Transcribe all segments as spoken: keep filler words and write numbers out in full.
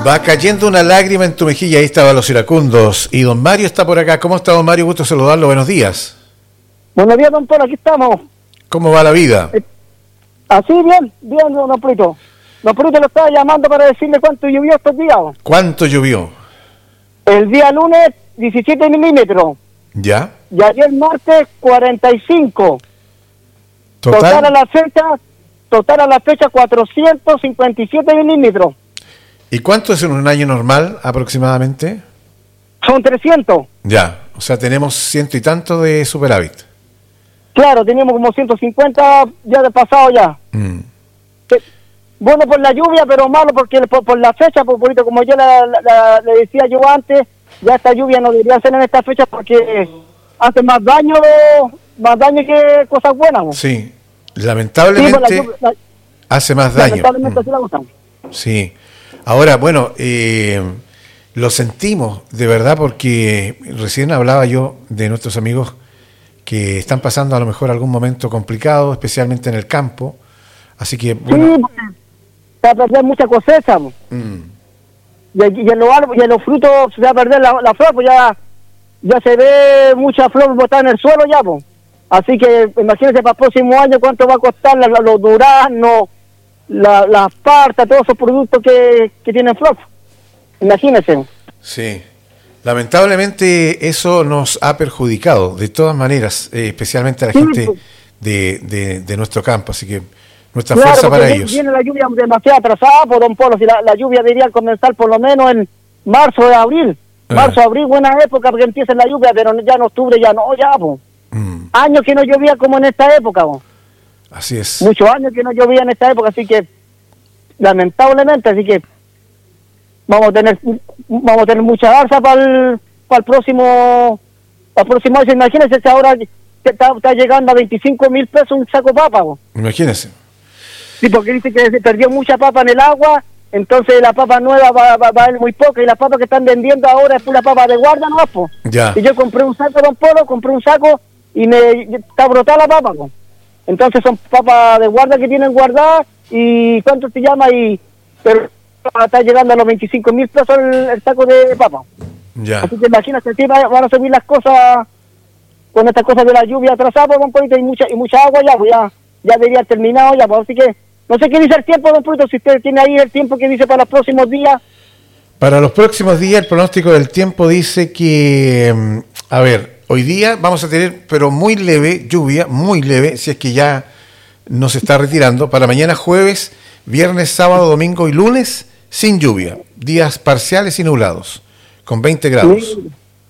Va cayendo una lágrima en tu mejilla, ahí estaban los iracundos. Y don Mario está por acá. ¿Cómo está, don Mario? Gusto saludarlo, buenos días. Buenos días, don Polo, aquí estamos. ¿Cómo va la vida? Eh, así, bien, bien, don Prito. Don Prito lo estaba llamando para decirle cuánto llovió estos días. ¿Cuánto llovió? El día lunes, diecisiete milímetros. ¿Ya? Y ayer martes, cuarenta y cinco. ¿Total? Total a la fecha, total a la fecha, cuatrocientos cincuenta y siete milímetros. ¿Y cuánto es en un año normal aproximadamente? Son trescientos. Ya, o sea, tenemos ciento y tanto de superávit. Claro, teníamos como ciento cincuenta ya de pasado ya. Mm. Que, bueno por la lluvia, pero malo porque por, por la fecha, por, por, como yo la, la, la, le decía yo antes, ya esta lluvia no debería ser en esta fecha porque hace más daño más daño que cosas buenas. ¿No? Sí, lamentablemente sí, lluvia, la, hace más daño. Lamentablemente mm. sí la gustan. Sí. Ahora, bueno, eh, lo sentimos de verdad porque recién hablaba yo de nuestros amigos que están pasando a lo mejor algún momento complicado, especialmente en el campo. Así que, bueno. Sí, se va a perder mucha cosecha. Mm. Y, y, en los árboles, y en los frutos se va a perder la, la flor, pues ya, ya se ve mucha flor botada en el suelo ya, pues. Así que imagínense para el próximo año cuánto va a costar la, la, los duraznos, la, las partas, todos esos productos que, que tienen flor. Imagínense. Sí. Lamentablemente eso nos ha perjudicado de todas maneras, eh, especialmente a la sí, gente pues, de, de, de nuestro campo, así que nuestra claro, fuerza para ellos. Viene la lluvia demasiado atrasada, por don Polo, si la, la lluvia debería comenzar por lo menos en marzo o abril. Ah. Marzo, abril, buena época porque empieza la lluvia, pero ya en octubre ya no, ya, pues. Mm. Años que no llovía como en esta época, pues. Así es. Muchos años que no llovía en esta época, así que lamentablemente, así que vamos a tener vamos a tener mucha alza para el para el próximo para el próximo año. Imagínense si ahora está, está llegando a veinticinco mil pesos un saco de papa. Imagínense. Sí, porque dice que se perdió mucha papa en el agua, entonces la papa nueva va, va, va a valer muy poca y las papas que están vendiendo ahora es pura papa de guarda, ¿no? Po. Ya. Y yo compré un saco, don Polo, compré un saco y me está brotada la papa. Po. Entonces son papas de guarda que tienen guardadas y ¿cuánto se llama? Y pero está llegando a los veinticinco mil pesos el, el saco de papa. Ya. Así que imagínate, sí, van a subir las cosas con estas cosas de la lluvia atrasada, don Polito, y mucha y mucha agua ya, pues ya, ya debería haber terminado ya, pues así que no sé qué dice el tiempo, don Polito, si usted tiene ahí el tiempo que dice para los próximos días. Para los próximos días el pronóstico del tiempo dice que, a ver, hoy día vamos a tener, pero muy leve lluvia, muy leve, si es que ya no se está retirando, para mañana jueves, viernes, sábado, domingo y lunes, sin lluvia, días parciales y nublados, con veinte grados. Sí.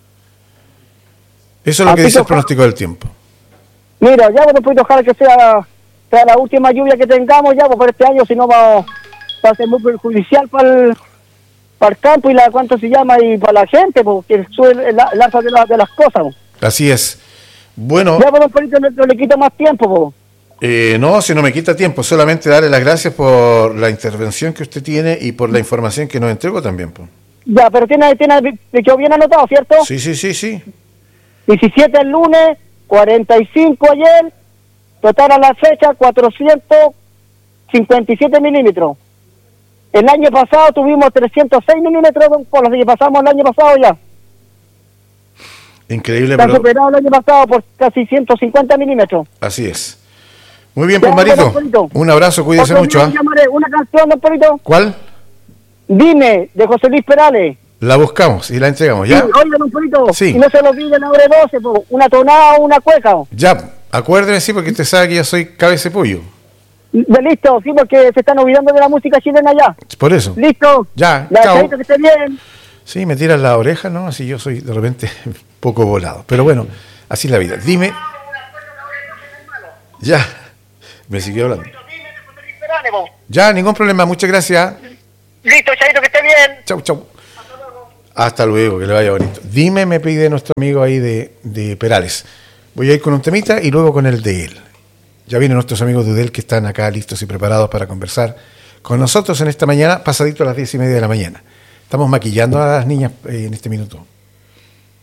Eso es lo que dice el pronóstico del tiempo. Mira, ya bueno, pues ojalá que sea, sea la última lluvia que tengamos ya pues, por este año, si no va, va a ser muy perjudicial para el, para el campo y la cuánto se llama y para la gente, porque sube el alza de, la, de las cosas. Pues. Así es. Bueno. Ya bueno, pues, no, no le quita más tiempo. Pues. Eh, no, si no me quita tiempo, solamente darle las gracias por la intervención que usted tiene y por la información que nos entregó también. Pues. Ya, pero tiene, tiene, te quedó bien anotado, ¿cierto? Sí, sí, sí, sí. diecisiete el lunes, cuarenta y cinco ayer, total a la fecha cuatrocientos cincuenta y siete milímetros. El año pasado tuvimos trescientos seis milímetros, por los que pasamos el año pasado ya. Increíble, pero... Está superado el año pasado por casi ciento cincuenta milímetros. Así es. Muy bien, pues Marito. Un abrazo, cuídese Otro mucho. ¿eh? Llamaré una canción, don Polito. ¿Cuál? Dime, de José Luis Perales. La buscamos y la entregamos, ¿ya? Sí, oye, don Polito. Sí. Y no se lo olvide la hora doce, po, una tonada o una cueca. Ya, acuérdeme, sí, porque usted sabe que yo soy cabeza de pollo. Listo, sí, porque se están olvidando de la música chilena ya. Por eso. Listo. Ya, la chao. Que esté bien. Sí, me tiran la oreja, ¿no? Así yo soy de repente poco volado. Pero bueno, así es la vida. Dime. Ya. Me siguió hablando. Ya, ningún problema. Muchas gracias. Listo, Chaito, que esté bien. Chau, chau. Hasta luego. Hasta luego, que le vaya bonito. Dime, me pide nuestro amigo ahí de, de Perales. Voy a ir con un temita y luego con el de él. Ya vienen nuestros amigos de Udel que están acá listos y preparados para conversar con nosotros en esta mañana, pasadito a las diez y media de la mañana. Estamos maquillando a las niñas eh, en este minuto.